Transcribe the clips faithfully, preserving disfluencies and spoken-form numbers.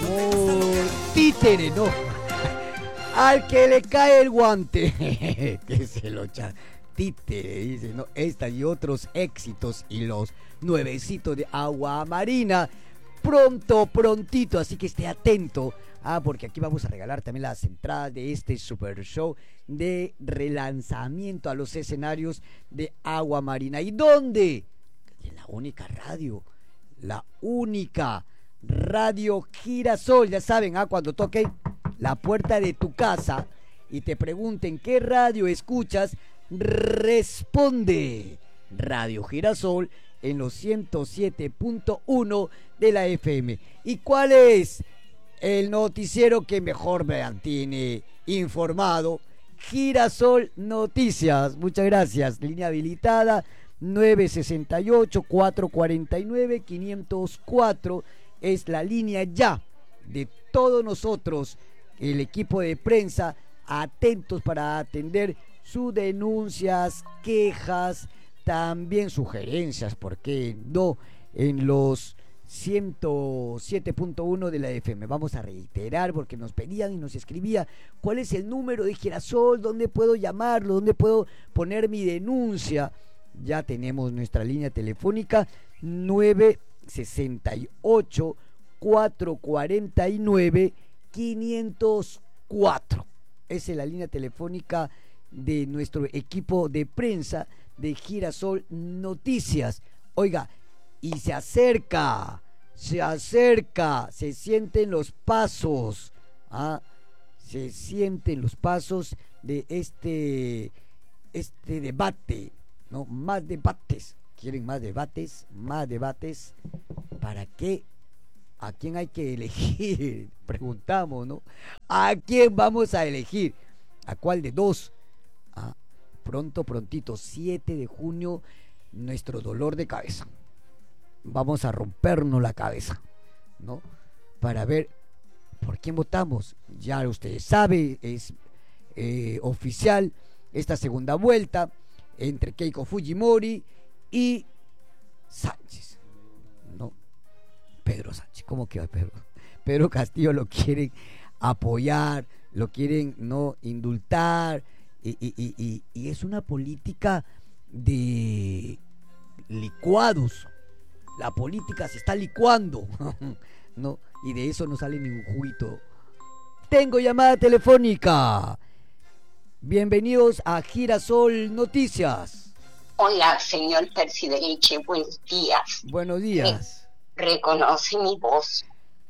por títere, ¿no? Al que le cae el guante, que se lo echa. Títere, dice, ¿no? Esta y otros éxitos y los nuevecitos de Agua Marina. Pronto, prontito, así que esté atento. Ah, porque aquí vamos a regalar también las entradas de este super show de relanzamiento a los escenarios de Agua Marina. ¿Y dónde? En la única radio, la única radio Girasol. Ya saben, ah, cuando toque la puerta de tu casa y te pregunten qué radio escuchas, responde Radio Girasol en los ciento siete punto uno de la F M. ¿Y cuál es el noticiero que mejor me mantiene informado? Girasol Noticias. Muchas gracias. Línea habilitada nueve seis ocho, cuatro cuatro nueve, cinco cero cuatro es la línea ya de todos nosotros, el equipo de prensa, atentos para atender sus denuncias, quejas, también sugerencias, ¿por qué no? En los ciento siete punto uno de la F M. Vamos a reiterar porque nos pedían y nos escribía cuál es el número de Girasol, dónde puedo llamarlo, dónde puedo poner mi denuncia. Ya tenemos nuestra línea telefónica nueve seis ocho, cuatro cuatro nueve, cinco cero cuatro. Esa es la línea telefónica de nuestro equipo de prensa de Girasol Noticias. Oiga, y se acerca, se acerca, se sienten los pasos, ¿ah? Se sienten los pasos de este, este debate, ¿no? Más debates, quieren más debates, más debates, ¿para qué? ¿A quién hay que elegir? Preguntamos, ¿no? ¿A quién vamos a elegir? ¿A cuál de dos? Ah, pronto, prontito, siete de junio, nuestro dolor de cabeza. Vamos a rompernos la cabeza, ¿no? Para ver por quién votamos. Ya ustedes saben, es eh, oficial esta segunda vuelta entre Keiko Fujimori y Sánchez, ¿no? Pedro Sánchez, ¿cómo que Pedro? Pedro Castillo lo quieren apoyar, lo quieren no indultar, y, y, y, y, y es una política de licuados. La política se está licuando, ¿no? Y de eso no sale ningún juguito. Tengo llamada telefónica. Bienvenidos a Girasol Noticias. Hola, señor Percy de Leche, buenos días. Buenos días. Re- reconoce mi voz.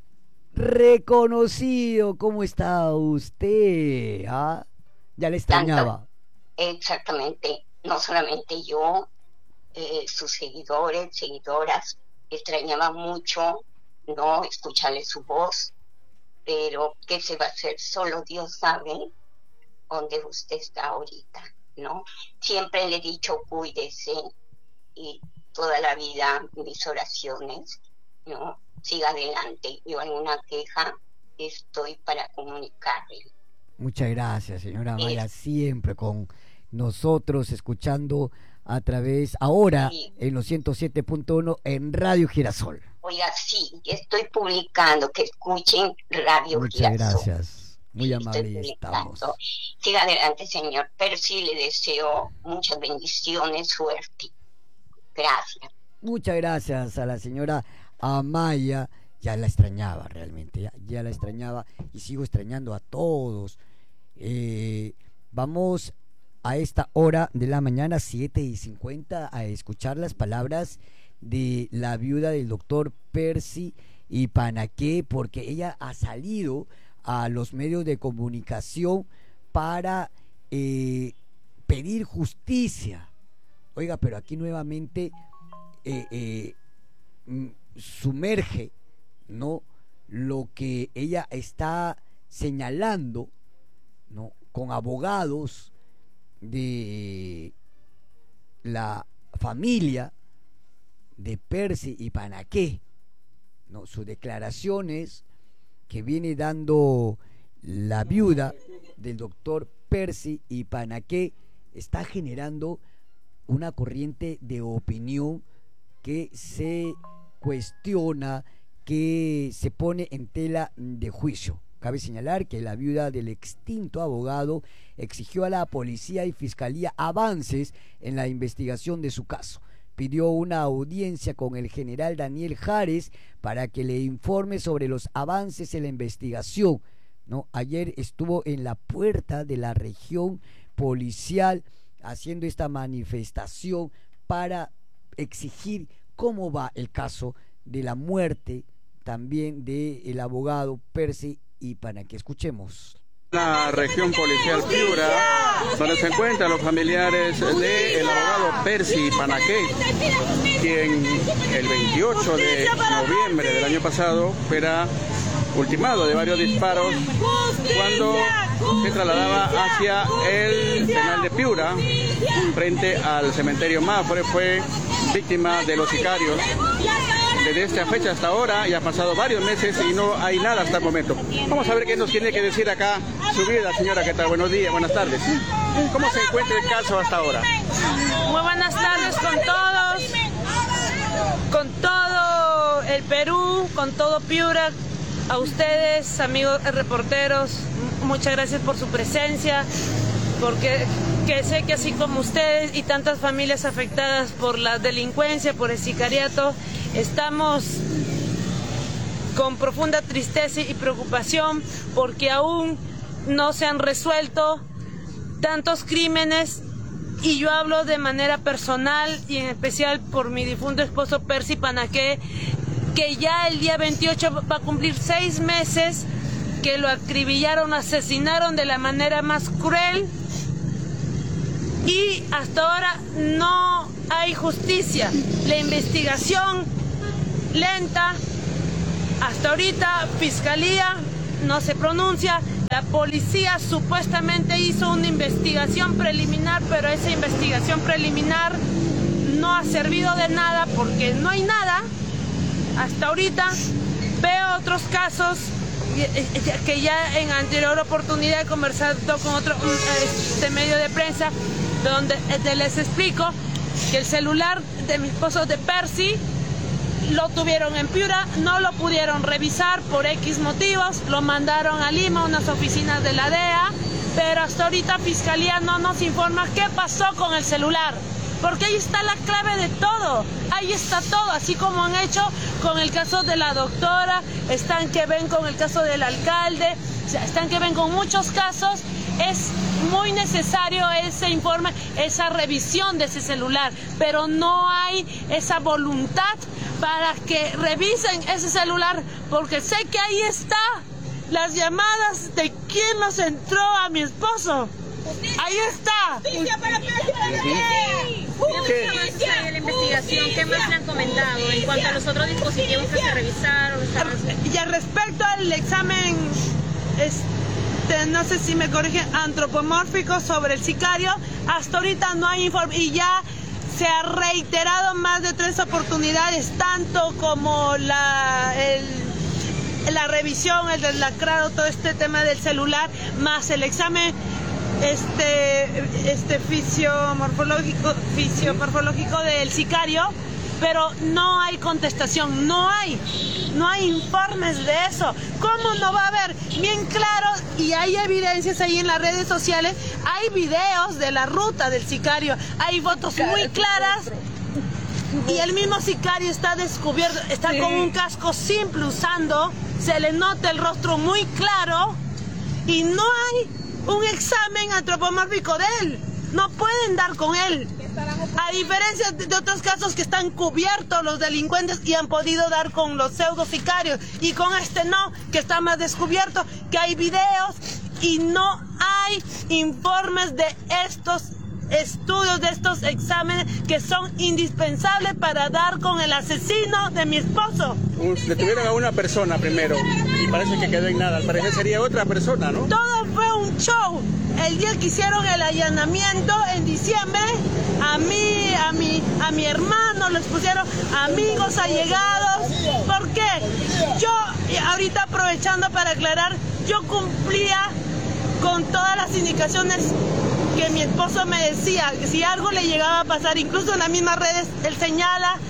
Reconocido, ¿cómo está usted? ¿Ah? Ya le extrañaba. Tanto, exactamente, no solamente yo, eh, sus seguidores, seguidoras, extrañaba mucho, no escucharle su voz, pero ¿qué se va a hacer? Solo Dios sabe dónde usted está ahorita, ¿no? Siempre le he dicho, cuídese, y toda la vida mis oraciones, ¿no? Siga adelante. Yo alguna queja estoy para comunicarle. Muchas gracias, señora Maya, Eh, siempre con nosotros, escuchando a través, ahora y, en los ciento siete punto uno en Radio Girasol. Oiga, sí, estoy publicando, que escuchen Radio Muchas Girasol. gracias, muy Sí, amable estoy estamos. publicando. Siga adelante, señor Percy, le deseo muchas bendiciones, suerte. Gracias. Muchas gracias a la señora Amaya, ya la extrañaba realmente, ya, ya la extrañaba y sigo extrañando a todos. Eh, vamos a esta hora de la mañana, siete y cincuenta, a escuchar las palabras de la viuda del doctor Percy Ipanaque, porque ella ha salido a los medios de comunicación para eh, pedir justicia. Oiga, pero aquí nuevamente eh, eh, sumerge, ¿no?, lo que ella está señalando, ¿no?, con abogados de la familia de Percy Ipanaque, ¿no?, sus declaraciones que viene dando la viuda del doctor Percy Ipanaque está generando una corriente de opinión que se cuestiona, que se pone en tela de juicio. Cabe señalar que la viuda del extinto abogado exigió a la policía y fiscalía avances en la investigación de su caso. Pidió una audiencia con el general Daniel Jares para que le informe sobre los avances en la investigación, ¿no? Ayer estuvo en la puerta de la región policial haciendo esta manifestación para exigir cómo va el caso de la muerte también del abogado Percy Ipanaque. Escuchemos. La región policial Piura, donde se encuentran los familiares del abogado Percy Ipanaque, quien el veintiocho de noviembre del año pasado fuera ultimado de varios disparos cuando se trasladaba hacia el penal de Piura, frente al cementerio Mafre. Fue víctima de los sicarios. Desde esta fecha hasta ahora ya han pasado varios meses y no hay nada hasta el momento. Vamos a ver qué nos tiene que decir acá su vida, señora. ¿Qué tal? Buenos días, buenas tardes. ¿Cómo se encuentra el caso hasta ahora? Muy buenas tardes con todos, con todo el Perú, con todo Piura. A ustedes, amigos reporteros, muchas gracias por su presencia, porque que sé que así como ustedes y tantas familias afectadas por la delincuencia, por el sicariato, estamos con profunda tristeza y preocupación porque aún no se han resuelto tantos crímenes, y yo hablo de manera personal y en especial por mi difunto esposo Percy Ipanaque, que ya el día veintiocho va a cumplir seis meses que lo acribillaron, asesinaron de la manera más cruel, y hasta ahora no hay justicia. La investigación lenta, hasta ahorita fiscalía no se pronuncia, la policía supuestamente hizo una investigación preliminar, pero esa investigación preliminar no ha servido de nada porque no hay nada. Hasta ahorita veo otros casos que ya en anterior oportunidad he conversado con otro este medio de prensa donde les explico que el celular de mi esposo de Percy lo tuvieron en Piura, no lo pudieron revisar por X motivos, lo mandaron a Lima, a unas oficinas de la D E A, pero hasta ahorita Fiscalía no nos informa qué pasó con el celular. Porque ahí está la clave de todo, ahí está todo, así como han hecho con el caso de la doctora, están que ven con el caso del alcalde, están que ven con muchos casos. Es muy necesario ese informe, esa revisión de ese celular, pero no hay esa voluntad para que revisen ese celular, porque sé que ahí está las llamadas de quién nos entró a mi esposo. Ahí está. ¿Qué más hay de la investigación? ¿Qué más le han comentado en cuanto a los otros dispositivos que se revisaron? Y al respecto al examen, este, no sé si me corrigen, antropomórfico sobre el sicario, hasta ahorita no hay informe y ya se ha reiterado más de tres oportunidades, tanto como la, el, la revisión, el deslacrado, todo este tema del celular, más el examen este este fisiomorfológico fisiomorfológico del sicario, pero no hay contestación, no hay no hay informes de eso. ¿Cómo no va a haber? Bien claro, y hay evidencias ahí en las redes sociales, hay videos de la ruta del sicario, hay fotos muy claras, y el mismo sicario está descubierto, está sí. con un casco simple usando, se le nota el rostro muy claro, y no hay un examen antropomórfico de él, no pueden dar con él, a diferencia de otros casos que están cubiertos los delincuentes y han podido dar con los pseudo sicarios, y con este no, que está más descubierto, que hay videos y no hay informes de estos estudios, de estos exámenes que son indispensables para dar con el asesino de mi esposo. Detuvieron a una persona primero y parece que quedó en nada, al parecer sería otra persona, ¿no? Todo fue un show. El día que hicieron el allanamiento en diciembre, a mí, a mi, a mi hermano los pusieron amigos allegados. ¿Por qué? Yo, ahorita aprovechando para aclarar, yo cumplía con todas las indicaciones que mi esposo me decía, que si algo le llegaba a pasar, incluso en las mismas redes, él señala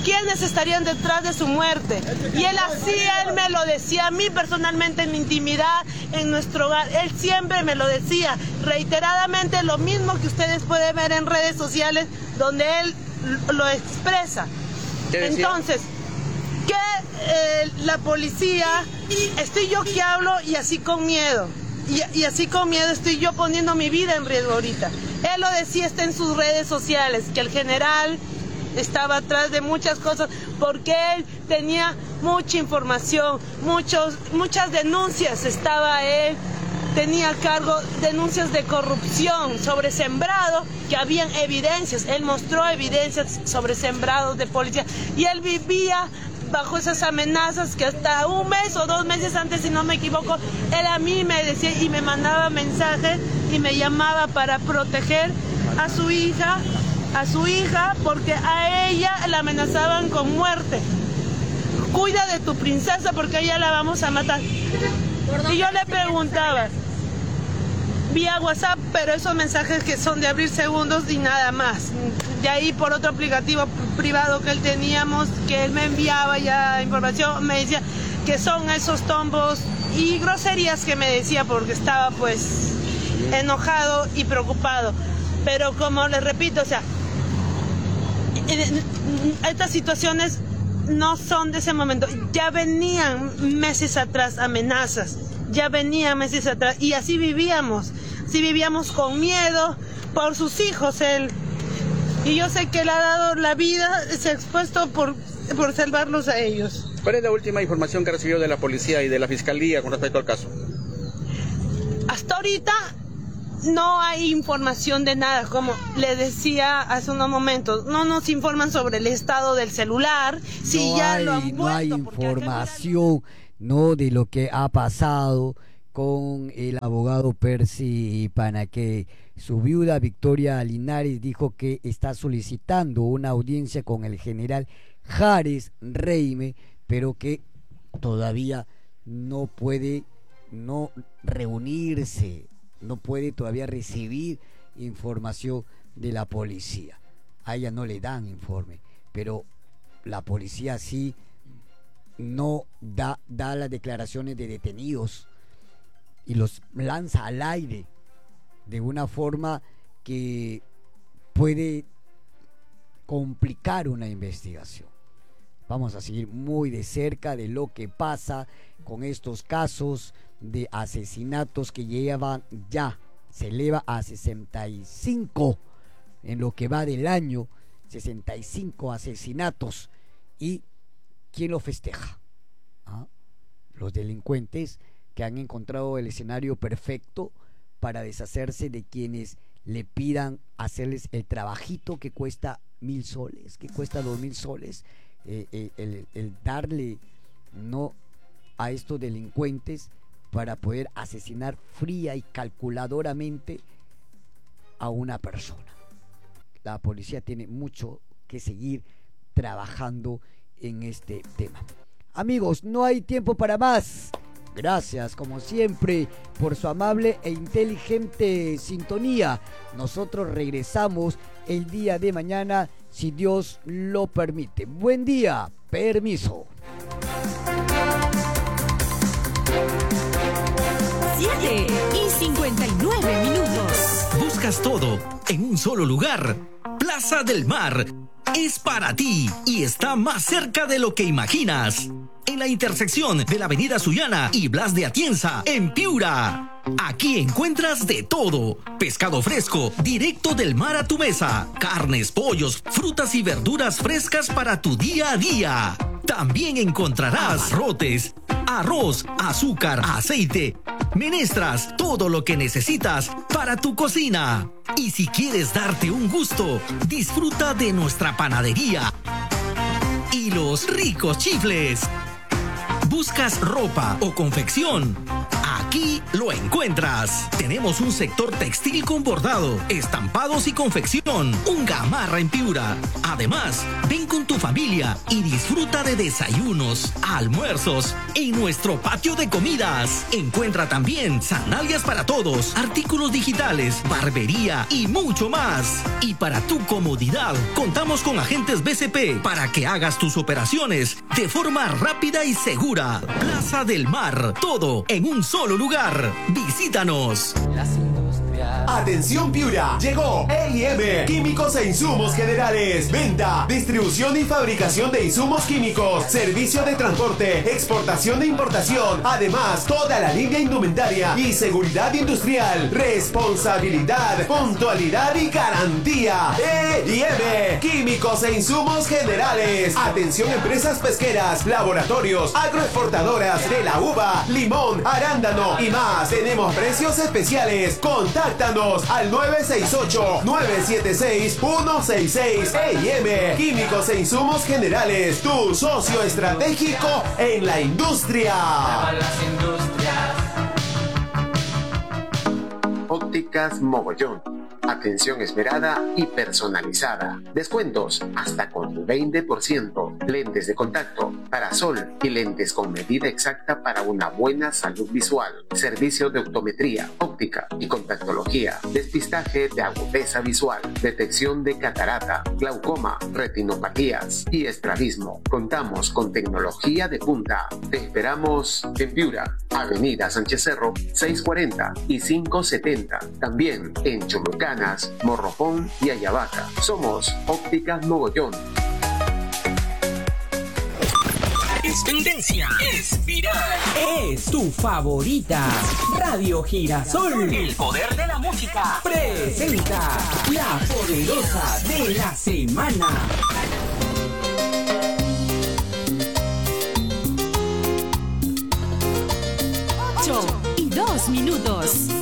quiénes estarían detrás de su muerte. Y él así, él me lo decía a mí personalmente en mi intimidad, en nuestro hogar. Él siempre me lo decía, reiteradamente lo mismo que ustedes pueden ver en redes sociales, donde él lo expresa. Entonces, que eh, la policía, estoy yo que hablo y así con miedo. Y, y así con miedo estoy yo poniendo mi vida en riesgo ahorita. Él lo decía, está en sus redes sociales, que el general estaba atrás de muchas cosas, porque él tenía mucha información, muchos, muchas denuncias, estaba él, tenía a cargo denuncias de corrupción sobre sembrado, que habían evidencias, él mostró evidencias sobre sembrados de policía, y él vivía bajo esas amenazas que hasta un mes o dos meses antes, si no me equivoco, él a mí me decía y me mandaba mensajes y me llamaba para proteger a su hija, a su hija, porque a ella la amenazaban con muerte. Cuida de tu princesa porque a ella la vamos a matar. Y yo le preguntaba vía WhatsApp, pero esos mensajes que son de abrir segundos y nada más. De ahí por otro aplicativo privado que él teníamos, que él me enviaba ya información, me decía que son esos tombos y groserías que me decía porque estaba pues enojado y preocupado. Pero como les repito, o sea, estas situaciones no son de ese momento, ya venían meses atrás amenazas, ya venían meses atrás y así vivíamos, así vivíamos con miedo por sus hijos él. Y yo sé que él ha dado la vida, se ha expuesto por, por salvarlos a ellos. ¿Cuál es la última información que recibió de la policía y de la fiscalía con respecto al caso? Hasta ahorita no hay información de nada, como le decía hace unos momentos, no nos informan sobre el estado del celular, si no ya hay, lo han no hay vuelto, información, no, de lo que ha pasado con el abogado Percy Panaque. Su viuda Victoria Linares dijo que está solicitando una audiencia con el general Jares Reime, pero que todavía no puede no reunirse, no puede todavía recibir información de la policía. A ella no le dan informe, pero la policía sí no da, da las declaraciones de detenidos y los lanza al aire de una forma que puede complicar una investigación. Vamos a seguir muy de cerca de lo que pasa con estos casos de asesinatos que llevan ya, se eleva a sesenta y cinco en lo que va del año, sesenta y cinco asesinatos. ¿Y quién lo festeja? ¿Ah? Los delincuentes que han encontrado el escenario perfecto para deshacerse de quienes le pidan hacerles el trabajito que cuesta mil soles, que cuesta dos mil soles, eh, eh, el, el darle no a estos delincuentes para poder asesinar fría y calculadoramente a una persona. La policía tiene mucho que seguir trabajando en este tema. Amigos, no hay tiempo para más. Gracias, como siempre, por su amable e inteligente sintonía. Nosotros regresamos el día de mañana, si Dios lo permite. Buen día, permiso. siete y cincuenta y nueve minutos. Buscas todo en un solo lugar. Plaza del Mar es para ti y está más cerca de lo que imaginas. En la intersección de la avenida Sullana y Blas de Atienza, en Piura. Aquí encuentras de todo. Pescado fresco, directo del mar a tu mesa. Carnes, pollos, frutas y verduras frescas para tu día a día. También encontrarás abarrotes, arroz, azúcar, aceite, menestras, todo lo que necesitas para tu cocina. Y si quieres darte un gusto, disfruta de nuestra panadería y los ricos chifles. ¿Buscas ropa o confección? aquí lo encuentras. Tenemos un sector textil con bordado, estampados y confección, un Gamarra en Piura. Además, ven con tu familia y disfruta de desayunos, almuerzos en nuestro patio de comidas. Encuentra también sandalias para todos, artículos digitales, barbería y mucho más. Y para tu comodidad, contamos con agentes B C P para que hagas tus operaciones de forma rápida y segura. Plaza del Mar, todo en un solo lugar. Visítanos. Atención Piura, llegó E I M, Químicos e Insumos Generales. Venta, distribución y fabricación de insumos químicos, servicio de transporte, exportación e importación. Además, toda la línea indumentaria y seguridad industrial. Responsabilidad, puntualidad y garantía. E I M, Químicos e Insumos Generales. Atención empresas pesqueras, laboratorios, agroexportadoras de la uva, limón, arándano y más. Tenemos precios especiales. Contáctanos al nueve seis ocho, nueve siete seis, uno seis seis. E I M, Químicos e Insumos Generales, tu socio estratégico en la industria. Ópticas Mogollón. Atención esmerada y personalizada. Descuentos hasta con el veinte por ciento. Lentes de contacto, parasol y lentes con medida exacta para una buena salud visual. Servicio de optometría, óptica y contactología. Despistaje de agudeza visual. Detección de catarata, glaucoma, retinopatías y estrabismo. Contamos con tecnología de punta. Te esperamos en Piura, Avenida Sánchez Cerro, seiscientos cuarenta y quinientos setenta. También en Chulucanas, Morropón y Ayabaca. Somos Ópticas Mogollón. Es tendencia, es viral, es tu favorita. Radio Girasol, el poder de la música, presenta la poderosa de la semana. ocho y dos minutos.